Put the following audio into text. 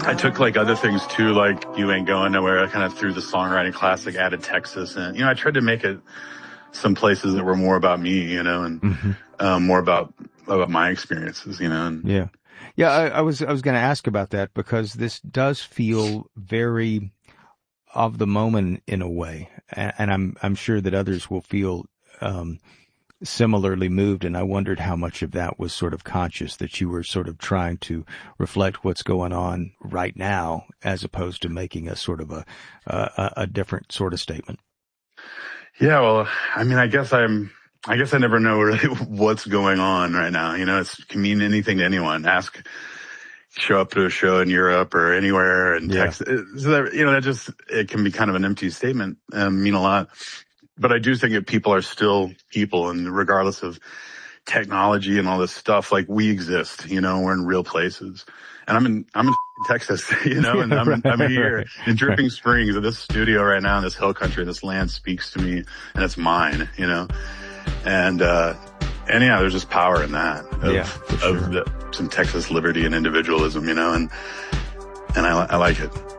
I took like other things too, like You Ain't Going Nowhere. I kind of threw the songwriting classic, added Texas, and I tried to make it some places that were more about me, and more about my experiences, and yeah. I was going to ask about that because this does feel very of the moment in a way, and I'm sure that others will feel similarly moved, and I wondered how much of that was sort of conscious, that you were sort of trying to reflect what's going on right now as opposed to making a sort of a different sort of statement. Yeah, well, I mean, I guess I never know really what's going on right now. It can mean anything to anyone. Show up to a show in Europe or anywhere and Texas. It can be kind of an empty statement, mean a lot. But I do think that people are still people, and regardless of technology and all this stuff, like we exist, we're in real places. And I'm in Texas, and I'm here in Dripping Springs, in this studio right now in this hill country. This land speaks to me, and it's mine, And there's just power in that of some Texas liberty and individualism, and I like it.